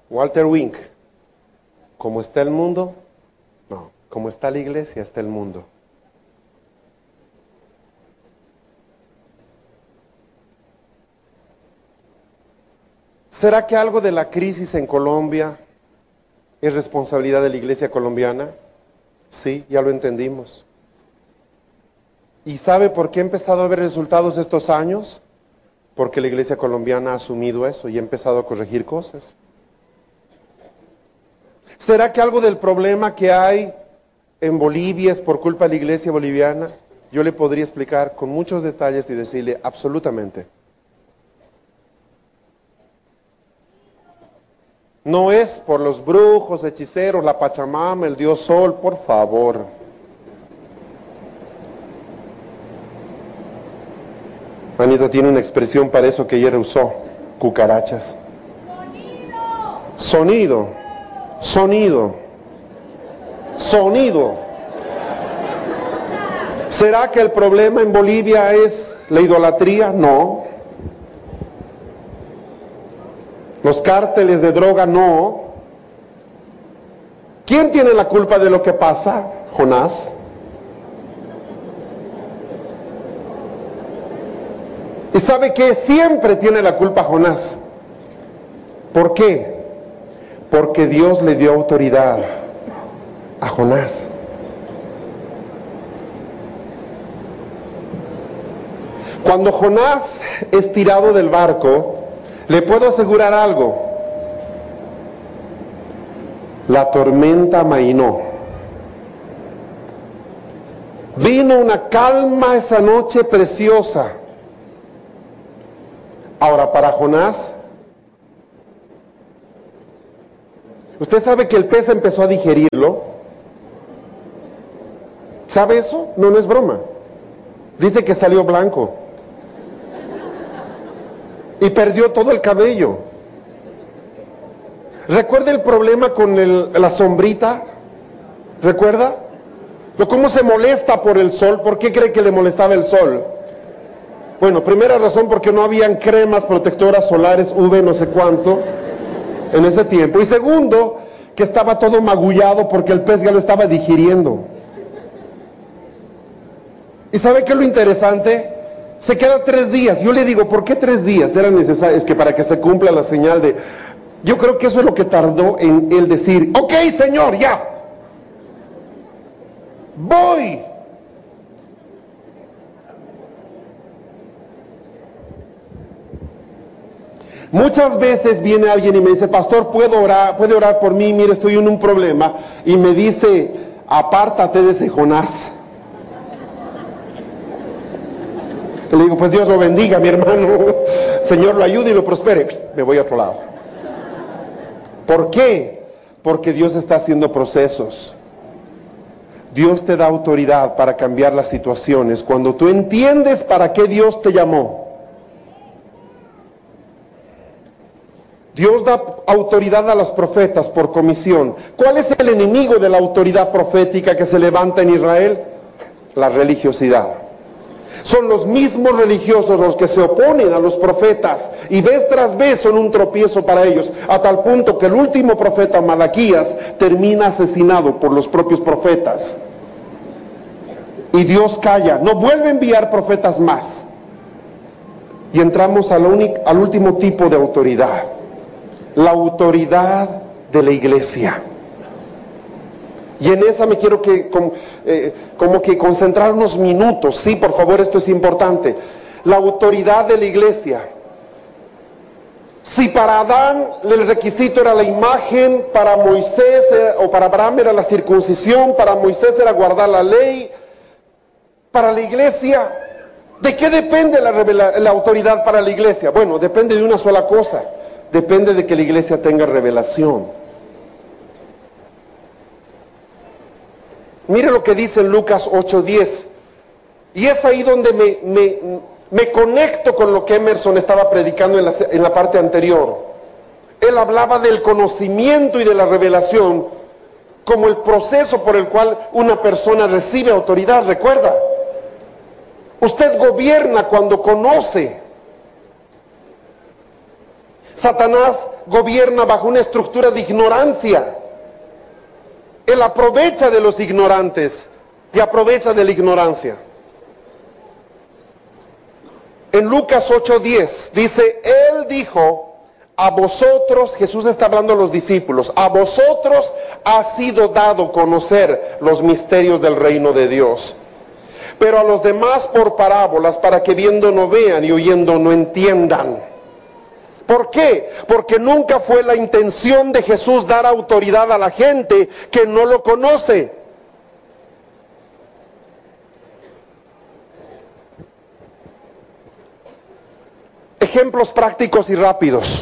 Walter Wink, ¿cómo está el mundo? No, como está la iglesia, está el mundo. ¿Será que algo de la crisis en Colombia es responsabilidad de la iglesia colombiana? Sí, ya lo entendimos. ¿Y sabe por qué ha empezado a ver resultados estos años? Porque la iglesia colombiana ha asumido eso y ha empezado a corregir cosas. ¿Será que algo del problema que hay en Bolivia es por culpa de la iglesia boliviana? Yo le podría explicar con muchos detalles y decirle absolutamente. No es por los brujos, hechiceros, la Pachamama, el Dios Sol, por favor. Anita tiene una expresión para eso que ayer usó, cucarachas. Sonido, sonido, sonido. ¿Será que el problema en Bolivia es la idolatría? No. Los cárteles de droga, no. ¿Quién tiene la culpa de lo que pasa? Jonás. ¿Y sabe qué? Siempre tiene la culpa Jonás. ¿Por qué? Porque Dios le dio autoridad a Jonás. Cuando Jonás es tirado del barco, le puedo asegurar algo. La tormenta amainó. Vino una calma esa noche preciosa. Ahora, para Jonás, ¿usted sabe que el pez empezó a digerirlo? ¿Sabe eso? No, no es broma. Dice que salió blanco. Y perdió todo el cabello. ¿Recuerda el problema con la sombrita? ¿Recuerda? ¿Cómo se molesta por el sol? ¿Por qué cree que le molestaba el sol? Bueno, primera razón porque no habían cremas protectoras solares UV no sé cuánto en ese tiempo. Y segundo, que estaba todo magullado porque el pez ya lo estaba digiriendo. ¿Y sabe qué es lo interesante? Se queda 3 días. Yo le digo, ¿por qué 3 días eran necesarios? Es que para que se cumpla la señal de... Yo creo que eso es lo que tardó en él decir, ok, Señor, ya. Voy. Muchas veces viene alguien y me dice, pastor, puede orar por mí, mire, estoy en un problema. Y me dice, apártate de ese Jonás. Le digo, pues Dios lo bendiga, mi hermano. Señor lo ayude y lo prospere. Me voy a otro lado. ¿Por qué? Porque Dios está haciendo procesos. Dios te da autoridad para cambiar las situaciones. Cuando tú entiendes para qué Dios te llamó. Dios da autoridad a los profetas por comisión. ¿Cuál es el enemigo de la autoridad profética que se levanta en Israel? La religiosidad. Son los mismos religiosos los que se oponen a los profetas y vez tras vez son un tropiezo para ellos, a tal punto que el último profeta, Malaquías, termina asesinado por los propios profetas. Y Dios calla, no vuelve a enviar profetas más. Y entramos al último tipo de autoridad, la autoridad de la iglesia. Y en esa me quiero como que concentrar unos minutos. Sí, por favor, esto es importante. La autoridad de la iglesia. Si para Adán el requisito era la imagen, para Moisés o para Abraham era la circuncisión, para Moisés era guardar la ley, para la iglesia, ¿de qué depende la autoridad para la iglesia? Bueno, depende de una sola cosa. Depende de que la iglesia tenga revelación. Mire lo que dice en Lucas 8:10. Y es ahí donde me conecto con lo que Emerson estaba predicando en la parte anterior. Él hablaba del conocimiento y de la revelación como el proceso por el cual una persona recibe autoridad. Recuerda, usted gobierna cuando conoce. Satanás gobierna bajo una estructura de ignorancia. Él aprovecha de los ignorantes y aprovecha de la ignorancia. En Lucas 8:10 dice, Él dijo, a vosotros, Jesús está hablando a los discípulos, a vosotros ha sido dado conocer los misterios del reino de Dios, pero a los demás por parábolas, para que viendo no vean y oyendo no entiendan. ¿Por qué? Porque nunca fue la intención de Jesús dar autoridad a la gente que no lo conoce. Ejemplos prácticos y rápidos.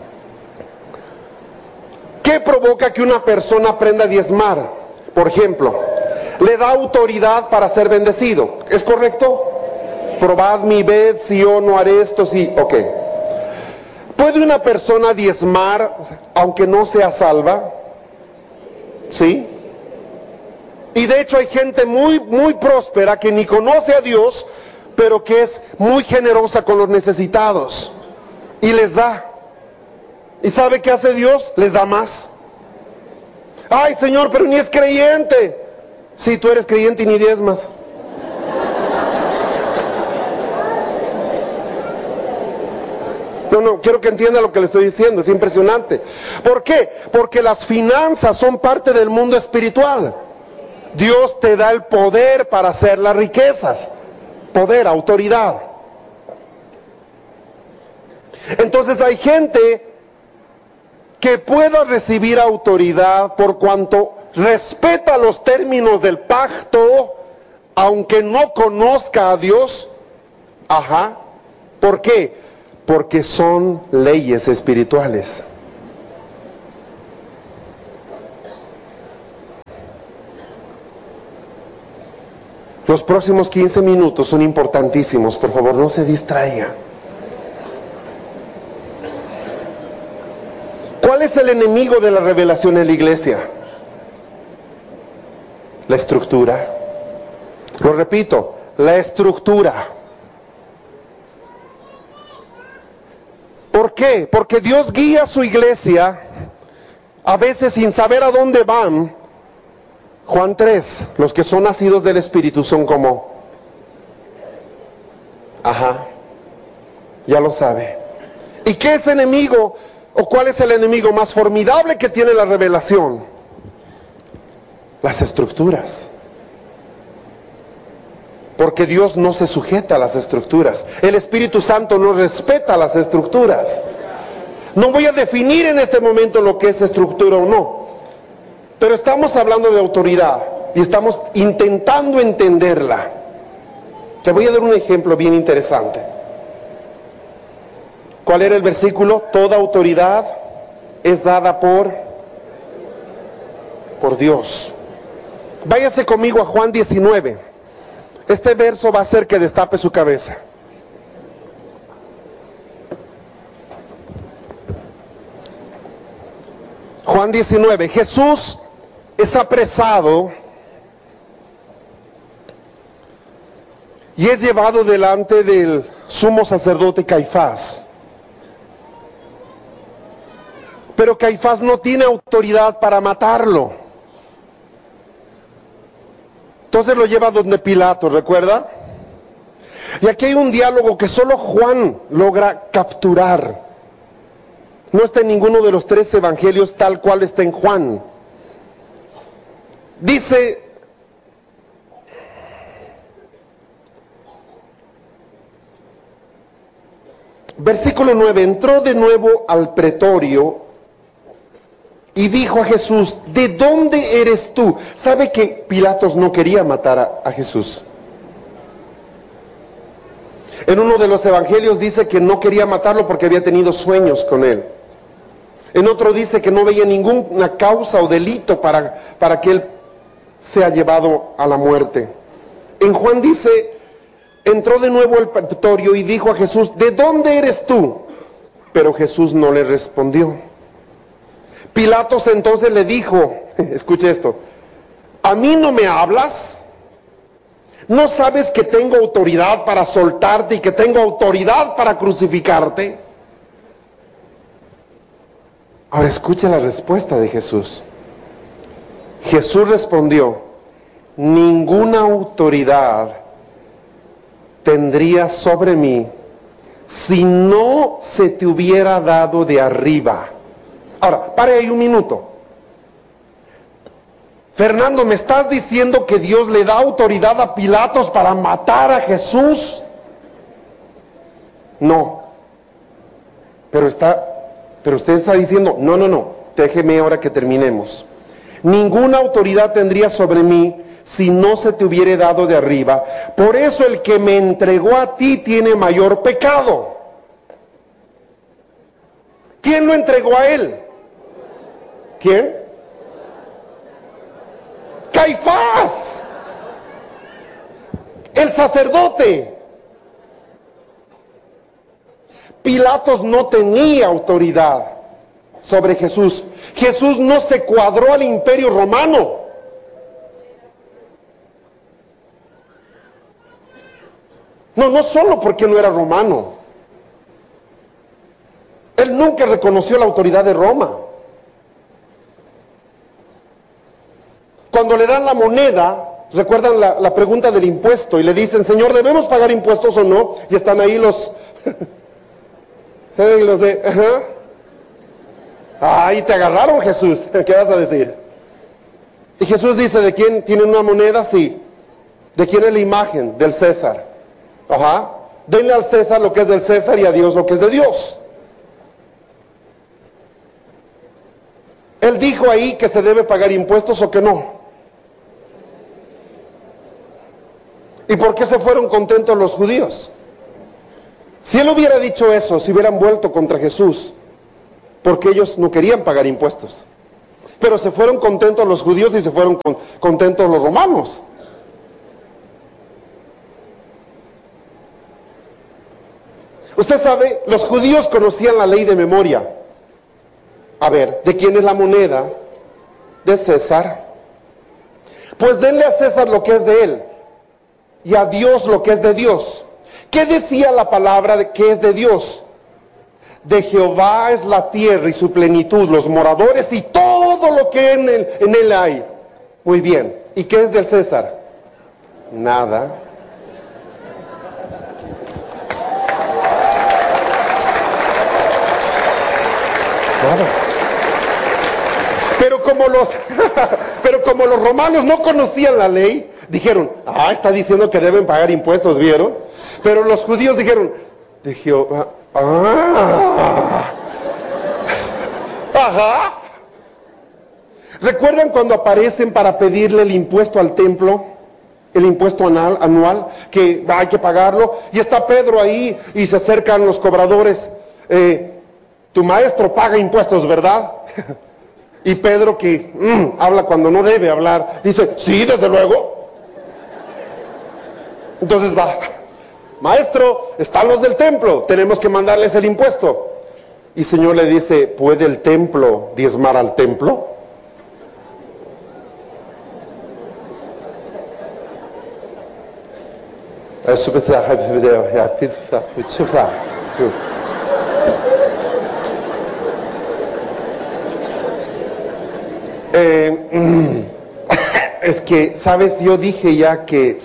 ¿Qué provoca que una persona aprenda a diezmar? Por ejemplo, le da autoridad para ser bendecido. ¿Es correcto? Probadme y ved si yo no haré esto, sí, ok. ¿Puede una persona diezmar aunque no sea salva? ¿Sí? Y de hecho hay gente muy próspera que ni conoce a Dios, pero que es muy generosa con los necesitados. Y les da. ¿Y sabe qué hace Dios? Les da más. Ay, Señor, pero ni es creyente. Sí, tú eres creyente y ni diezmas. No, quiero que entienda lo que le estoy diciendo, es impresionante. ¿Por qué? Porque las finanzas son parte del mundo espiritual. Dios te da el poder para hacer las riquezas. Poder, autoridad. Entonces hay gente que pueda recibir autoridad por cuanto respeta los términos del pacto, aunque no conozca a Dios. Ajá. ¿Por qué? Porque son leyes espirituales. Los próximos 15 minutos son importantísimos, por favor, no se distraiga. ¿Cuál es el enemigo de la revelación en la iglesia? La estructura. Lo repito, la estructura. ¿Por qué? Porque Dios guía a su iglesia, a veces sin saber a dónde van. Juan 3, los que son nacidos del Espíritu son como, ya lo sabe. ¿Y qué es enemigo? ¿O cuál es el enemigo más formidable que tiene la revelación? Las estructuras. Porque Dios no se sujeta a las estructuras. El Espíritu Santo no respeta las estructuras. No voy a definir en este momento lo que es estructura o no. Pero estamos hablando de autoridad y estamos intentando entenderla. Te voy a dar un ejemplo bien interesante. ¿Cuál era el versículo? Toda autoridad es dada por Dios. Váyase conmigo a Juan 19. Este verso va a hacer que destape su cabeza. Juan 19. Jesús es apresado y es llevado delante del sumo sacerdote Caifás. Pero Caifás no tiene autoridad para matarlo. Entonces lo lleva donde Pilato, ¿recuerda? Y aquí hay un diálogo que solo Juan logra capturar. No está en ninguno de los 3 evangelios tal cual está en Juan. Dice, versículo 9, entró de nuevo al pretorio y dijo a Jesús, ¿de dónde eres tú? ¿Sabe que Pilatos no quería matar a Jesús? En uno de los evangelios dice que no quería matarlo porque había tenido sueños con él. En otro dice que no veía ninguna causa o delito para que él sea llevado a la muerte. En Juan dice, entró de nuevo al pretorio y dijo a Jesús, ¿de dónde eres tú? Pero Jesús no le respondió. Pilatos entonces le dijo, escuche esto, ¿a mí no me hablas? ¿No sabes que tengo autoridad para soltarte y que tengo autoridad para crucificarte? Ahora escucha la respuesta de Jesús. Jesús respondió: ninguna autoridad tendría sobre mí si no se te hubiera dado de arriba. Ahora, pare ahí un minuto. Fernando, ¿me estás diciendo que Dios le da autoridad a Pilatos para matar a Jesús? No. Pero usted está diciendo, no, déjeme ahora que terminemos. Ninguna autoridad tendría sobre mí si no se te hubiera dado de arriba. Por eso el que me entregó a ti tiene mayor pecado. ¿Quién lo entregó a él? ¿Quién? Caifás, el sacerdote. Pilatos no tenía autoridad sobre Jesús. Jesús no se cuadró al imperio romano. No solo porque no era romano. Él nunca reconoció la autoridad de Roma. Cuando le dan la moneda, recuerdan la pregunta del impuesto y le dicen, Señor, ¿debemos pagar impuestos o no? Y están ahí los los de, ahí te agarraron, Jesús. ¿Qué vas a decir? Y Jesús dice, ¿de quién tienen una moneda? Sí. ¿De quién es la imagen? Del César. Denle al César lo que es del César y a Dios lo que es de Dios. Él dijo ahí que se debe pagar impuestos o que no. ¿Y por qué se fueron contentos los judíos? Si él hubiera dicho eso, se hubieran vuelto contra Jesús, porque ellos no querían pagar impuestos. Pero se fueron contentos los judíos y se fueron contentos los romanos. Usted sabe, los judíos conocían la ley de memoria. A ver, ¿de quién es la moneda? De César. Pues denle a César lo que es de él y a Dios lo que es de Dios. ¿Qué decía la palabra de que es de Dios? De Jehová es la tierra y su plenitud, los moradores y todo lo que en él hay. Muy bien. ¿Y qué es del César? Nada. Claro. Pero como los romanos no conocían la ley, dijeron, está diciendo que deben pagar impuestos, ¿vieron? Pero los judíos dijeron, de Jehová, ¿Recuerdan cuando aparecen para pedirle el impuesto al templo? El impuesto anual, que hay que pagarlo, y está Pedro ahí, y se acercan los cobradores, tu maestro paga impuestos, ¿verdad? Y Pedro, que habla cuando no debe hablar, dice, sí, desde luego. Entonces va, maestro, están los del templo, tenemos que mandarles el impuesto. Y el Señor le dice, ¿puede el templo diezmar al templo? Es que, ¿sabes? Yo dije ya que,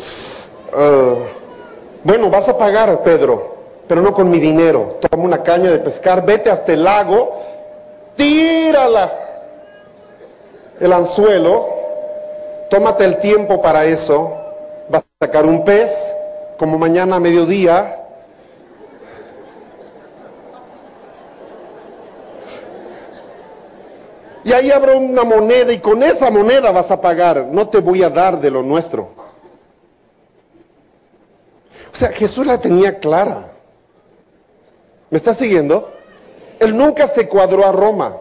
bueno, vas a pagar, Pedro, pero no con mi dinero. Toma una caña de pescar, vete hasta el lago, tírala, el anzuelo, tómate el tiempo para eso, vas a sacar un pez, como mañana a mediodía. Y ahí habrá una moneda y con esa moneda vas a pagar. No te voy a dar de lo nuestro. O sea, Jesús la tenía clara. ¿Me está siguiendo? Él nunca se cuadró a Roma.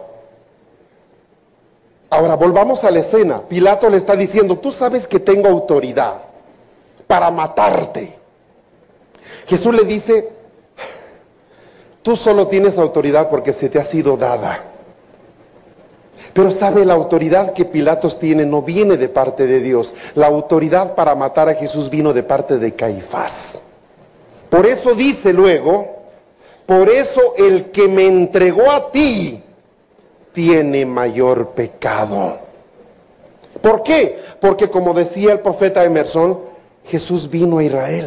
Ahora, volvamos a la escena. Pilato le está diciendo, tú sabes que tengo autoridad para matarte. Jesús le dice, tú solo tienes autoridad porque se te ha sido dada. Pero sabe, la autoridad que Pilatos tiene no viene de parte de Dios. La autoridad para matar a Jesús vino de parte de Caifás. Por eso dice luego, por eso el que me entregó a ti tiene mayor pecado. ¿Por qué? Porque como decía el profeta Emerson, Jesús vino a Israel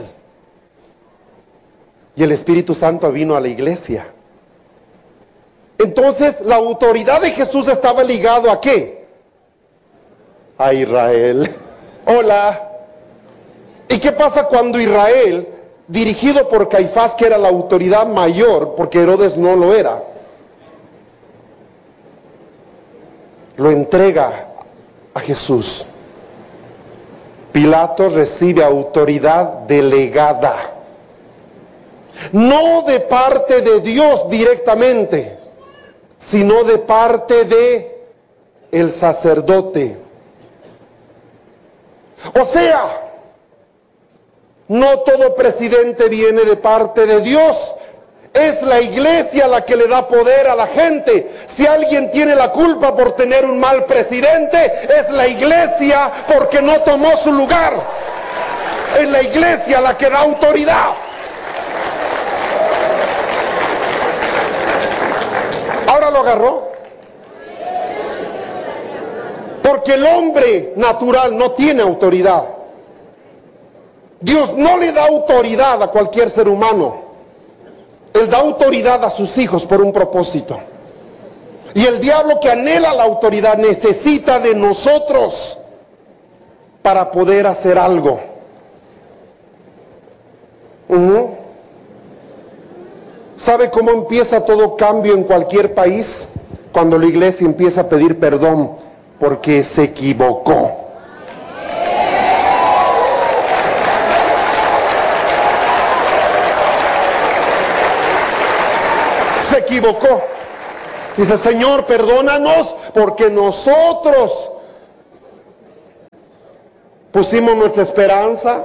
y el Espíritu Santo vino a la iglesia. Entonces la autoridad de Jesús estaba ligado ¿a qué? A Israel. Hola. ¿Y qué pasa cuando Israel, dirigido por Caifás, que era la autoridad mayor, porque Herodes no lo era, lo entrega a Jesús? Pilato recibe autoridad delegada, no de parte de Dios directamente, sino de parte de el sacerdote. O sea, no todo presidente viene de parte de Dios. Es la iglesia la que le da poder a la gente. Si alguien tiene la culpa por tener un mal presidente, es la iglesia porque no tomó su lugar. Es la iglesia la que da autoridad. ¿Ahora lo agarró? Porque el hombre natural no tiene autoridad. Dios no le da autoridad a cualquier ser humano. Él da autoridad a sus hijos por un propósito. Y el diablo, que anhela la autoridad, necesita de nosotros para poder hacer algo. ¿Sabe cómo empieza todo cambio en cualquier país? Cuando la iglesia empieza a pedir perdón porque se equivocó. Se equivocó. Dice: Señor, perdónanos porque nosotros pusimos nuestra esperanza.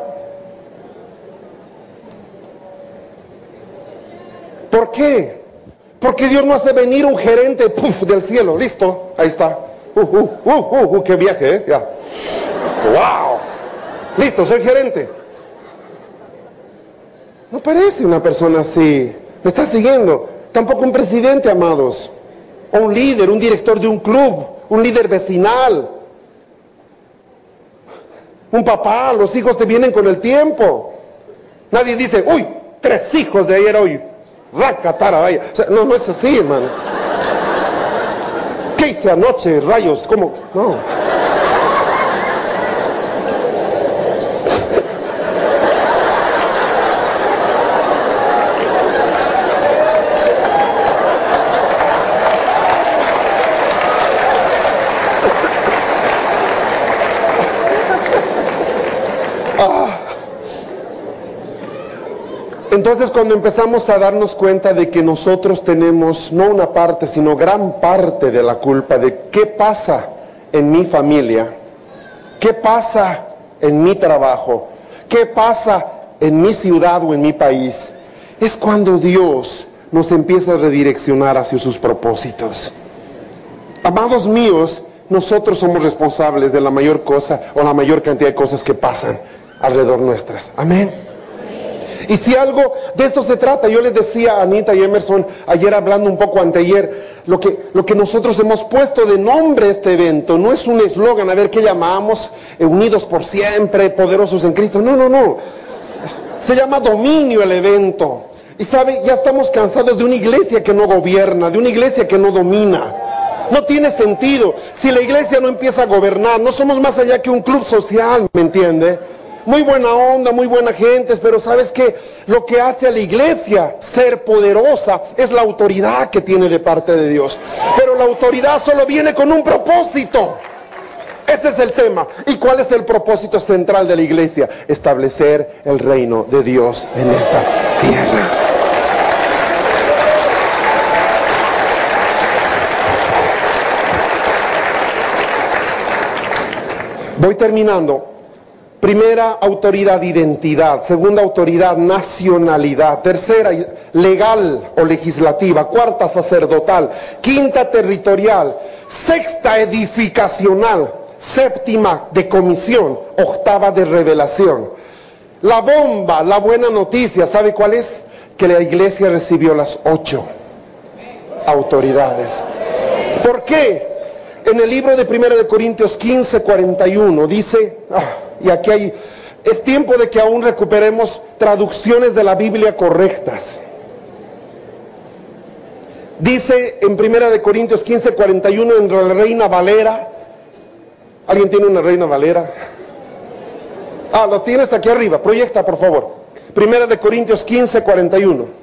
¿Por qué? Porque Dios no hace venir un gerente del cielo. Listo, ahí está. Qué viaje, ¿eh? Ya. Wow. Listo, soy gerente. No parece una persona así. ¿Me está siguiendo? Tampoco un presidente, amados, o un líder, un director de un club, un líder vecinal, un papá. Los hijos te vienen con el tiempo. Nadie dice: uy, 3 hijos de ayer hoy, racatara, vaya. O sea, no es así, hermano. ¿Qué hice anoche, rayos? ¿Cómo? No. Entonces, cuando empezamos a darnos cuenta de que nosotros tenemos no una parte, sino gran parte de la culpa de qué pasa en mi familia, qué pasa en mi trabajo, qué pasa en mi ciudad o en mi país, es cuando Dios nos empieza a redireccionar hacia sus propósitos. Amados míos, nosotros somos responsables de la mayor cosa o la mayor cantidad de cosas que pasan alrededor nuestras. Amén. Y si algo de esto se trata, yo les decía a Anita y Emerson ayer, hablando un poco anteayer, lo que nosotros hemos puesto de nombre a este evento no es un eslogan, a ver qué llamamos, unidos por siempre, poderosos en Cristo. No. Se llama dominio el evento. Y sabe, ya estamos cansados de una iglesia que no gobierna, de una iglesia que no domina. No tiene sentido. Si la iglesia no empieza a gobernar, no somos más allá que un club social, ¿me entiende? Muy buena onda, muy buena gente, pero ¿sabes qué? Lo que hace a la iglesia ser poderosa es la autoridad que tiene de parte de Dios. Pero la autoridad solo viene con un propósito. Ese es el tema. ¿Y cuál es el propósito central de la iglesia? Establecer el reino de Dios en esta tierra. Voy terminando. Primera, autoridad, identidad. Segunda, autoridad, nacionalidad. Tercera, legal o legislativa. Cuarta, sacerdotal. Quinta, territorial. Sexta, edificacional. Séptima, de comisión. Octava, de revelación. La bomba, la buena noticia, ¿sabe cuál es? Que la iglesia recibió las 8 autoridades. ¿Por qué? En el libro de 1 de Corintios 15, 41 dice, y aquí hay, es tiempo de que aún recuperemos traducciones de la Biblia correctas. Dice en 1 de Corintios 15, 41 en la Reina Valera. ¿Alguien tiene una Reina Valera? Lo tienes aquí arriba, proyecta por favor. 1 de Corintios 15, 41.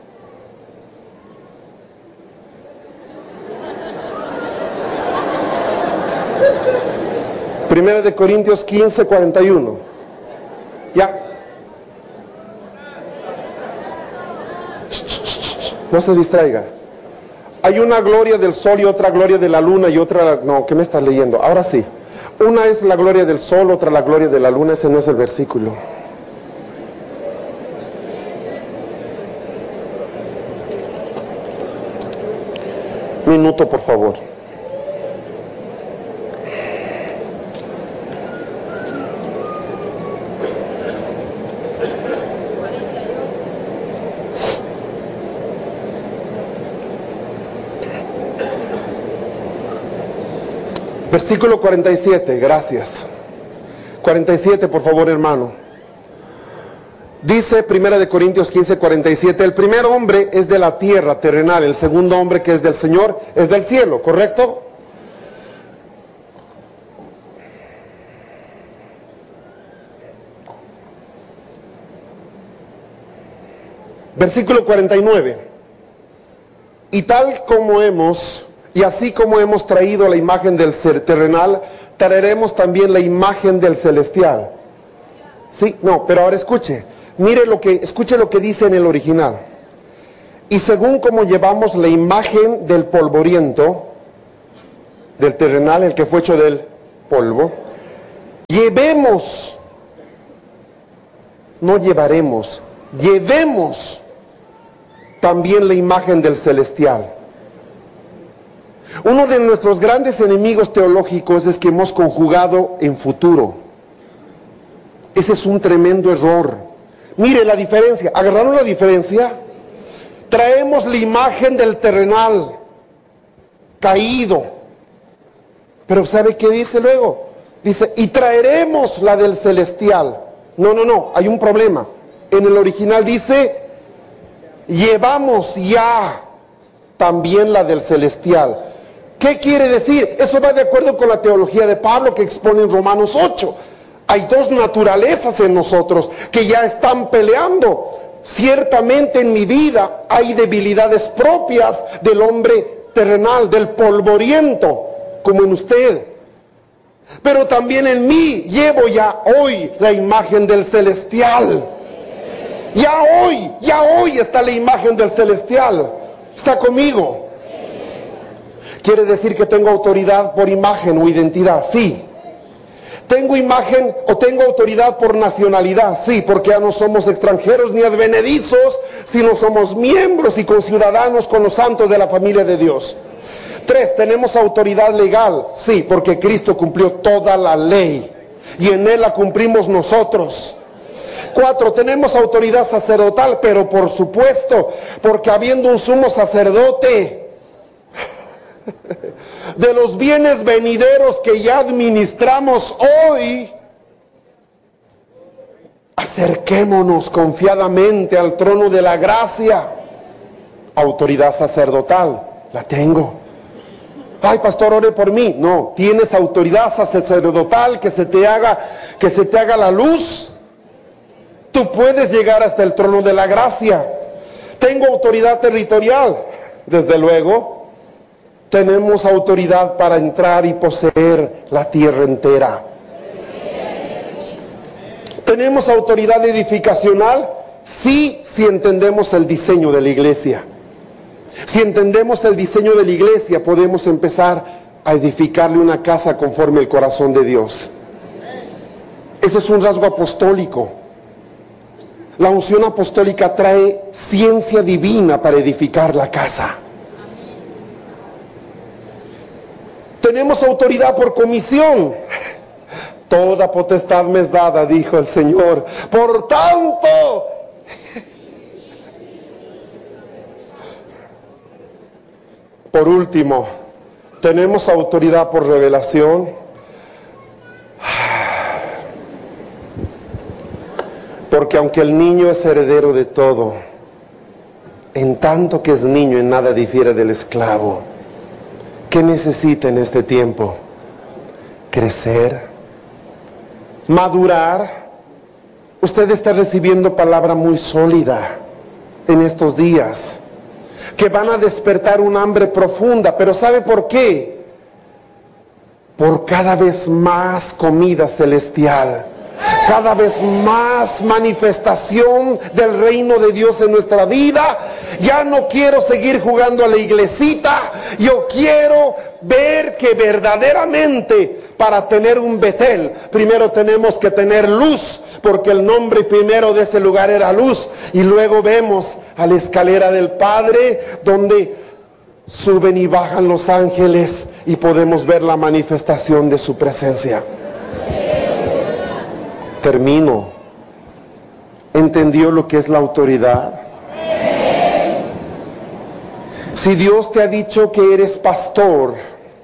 Primera de Corintios 15, 41. Ya. No se distraiga. Hay una gloria del sol y otra gloria de la luna y otra... No, ¿qué me estás leyendo? Ahora sí. Una es la gloria del sol, otra la gloria de la luna. Ese no es el versículo. Minuto, por favor. Versículo 47, gracias. 47, por favor, hermano. Dice 1 de Corintios 15, 47, el primer hombre es de la tierra terrenal, el segundo hombre que es del Señor es del cielo, ¿correcto? Versículo 49. Y tal como hemos... Y así como hemos traído la imagen del ser terrenal, traeremos también la imagen del celestial. ¿Sí? No, pero ahora escuche. Escuche lo que dice en el original. Y según como llevamos la imagen del polvoriento, del terrenal, el que fue hecho del polvo, llevemos también la imagen del celestial. Uno de nuestros grandes enemigos teológicos es que hemos conjugado en futuro. Ese es un tremendo error. Mire la diferencia. ¿Agarraron la diferencia? Traemos la imagen del terrenal caído. Pero ¿sabe qué dice luego? Dice, y traeremos la del celestial. No, hay un problema. En el original dice, llevamos ya también la del celestial. ¿Qué quiere decir? Eso va de acuerdo con la teología de Pablo que expone en Romanos 8. Hay dos naturalezas en nosotros que ya están peleando. Ciertamente en mi vida hay debilidades propias del hombre terrenal, del polvoriento, como en usted. Pero también en mí llevo ya hoy la imagen del celestial. Ya hoy está la imagen del celestial. ¿Está conmigo? ¿Quiere decir que tengo autoridad por imagen o identidad? Sí. ¿Tengo imagen o tengo autoridad por nacionalidad? Sí, porque ya no somos extranjeros ni advenedizos, sino somos miembros y conciudadanos con los santos de la familia de Dios. 3, ¿tenemos autoridad legal? Sí, porque Cristo cumplió toda la ley y en Él la cumplimos nosotros. 4, tenemos autoridad sacerdotal, pero por supuesto, porque habiendo un sumo sacerdote de los bienes venideros que ya administramos hoy, acerquémonos confiadamente al trono de la gracia. Autoridad sacerdotal, la tengo. Ay, pastor, ore por mí. No, tienes autoridad sacerdotal que se te haga la luz. Tú puedes llegar hasta el trono de la gracia. Tengo autoridad territorial, desde luego. Tenemos autoridad para entrar y poseer la tierra entera. ¿Tenemos autoridad edificacional? Sí, si entendemos el diseño de la iglesia. Si entendemos el diseño de la iglesia, podemos empezar a edificarle una casa conforme el corazón de Dios. Ese es un rasgo apostólico. La unción apostólica trae ciencia divina para edificar la casa. Tenemos autoridad por comisión. Toda potestad me es dada, dijo el Señor. Por tanto, por último, Tenemos autoridad por revelación. Porque aunque el niño es heredero de todo, en tanto que es niño en nada difiere del esclavo. ¿Qué necesita en este tiempo? Crecer, madurar. Usted está recibiendo palabra muy sólida en estos días, que van a despertar un hambre profunda. Pero ¿sabe por qué? Por cada vez más comida celestial, cada vez más manifestación del reino de Dios en nuestra vida. Ya no quiero seguir jugando a la iglesita. Yo quiero ver que verdaderamente para tener un Betel, primero tenemos que tener luz, porque el nombre primero de ese lugar era luz. Y luego vemos a la escalera del Padre, donde suben y bajan los ángeles, y podemos ver la manifestación de su presencia. Termino. ¿Entendió lo que es la autoridad? Si Dios te ha dicho que eres pastor,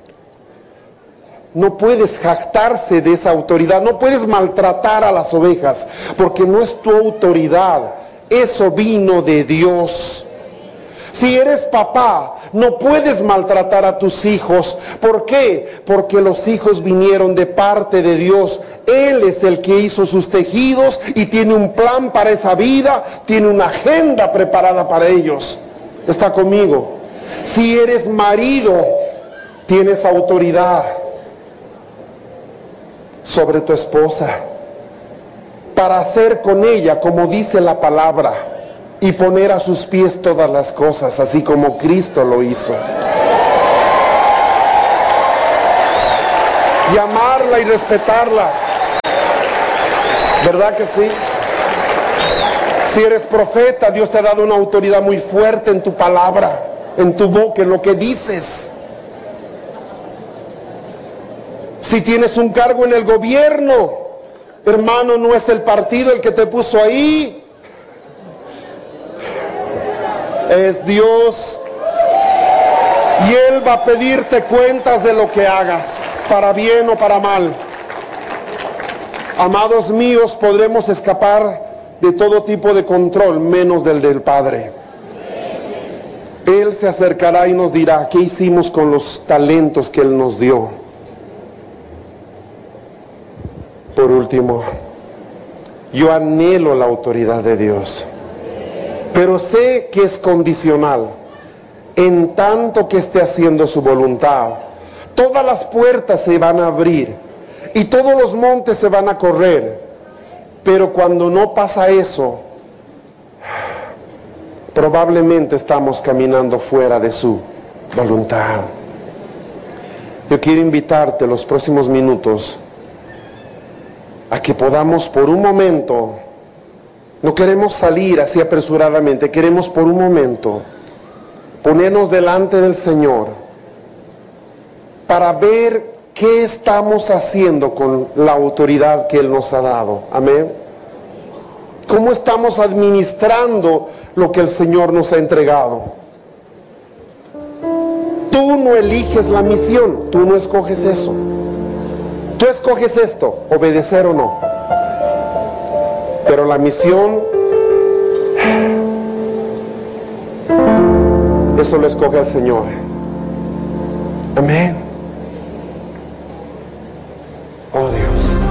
no puedes jactarse de esa autoridad, no puedes maltratar a las ovejas, porque no es tu autoridad, eso vino de Dios. Si eres papá, no puedes maltratar a tus hijos. ¿Por qué? Porque los hijos vinieron de parte de Dios. Él es el que hizo sus tejidos y tiene un plan para esa vida, tiene una agenda preparada para ellos. ¿Está conmigo? Si eres marido, tienes autoridad sobre tu esposa para hacer con ella como dice la palabra y poner a sus pies todas las cosas, así como Cristo lo hizo. Y amarla y respetarla. ¿Verdad que sí? Si eres profeta, Dios te ha dado una autoridad muy fuerte en tu palabra, en tu boca, en lo que dices. Si tienes un cargo en el gobierno, hermano, no es el partido el que te puso ahí, es Dios, y Él va a pedirte cuentas de lo que hagas, para bien o para mal. Amados míos, podremos escapar de todo tipo de control, menos del Padre. Él se acercará y nos dirá, ¿qué hicimos con los talentos que Él nos dio? Por último, yo anhelo la autoridad de Dios, pero sé que es condicional. En tanto que esté haciendo su voluntad, todas las puertas se van a abrir y todos los montes se van a correr. Pero cuando no pasa eso, probablemente estamos caminando fuera de su voluntad. Yo quiero invitarte los próximos minutos a que podamos por un momento, no queremos salir así apresuradamente, queremos por un momento ponernos delante del Señor para ver qué estamos haciendo con la autoridad que Él nos ha dado. Amén. ¿Cómo estamos administrando lo que el Señor nos ha entregado? Tú no eliges la misión, tú no escoges eso. Tú escoges esto, obedecer o no. Pero la misión, eso lo escoge el Señor. Amén. Oh Dios.